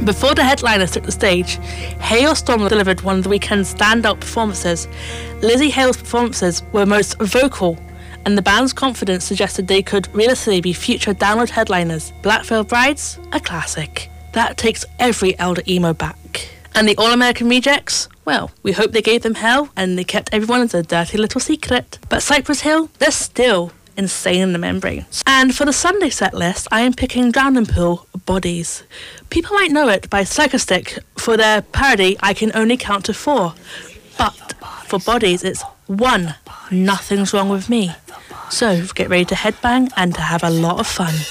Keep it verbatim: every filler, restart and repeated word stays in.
Before the headliners took the stage, Halestorm delivered one of the weekend's standout performances. Lzzy Hale's performances were most vocal, and the band's confidence suggested they could realistically be future download headliners. Black Veil Brides, a classic. That takes every elder emo back. And the All-American Rejects? Well, we hope they gave them hell, and they kept everyone as a dirty little secret. But Cypress Hill, they're still insane in the membrane. And for the Sunday set list, I am picking Drowning Pool, Bodies. People might know it by Psychostick for their parody I Can Only Count to Four. But for Bodies, it's one, Nothing's Wrong With Me. So get ready to headbang and to have a lot of fun.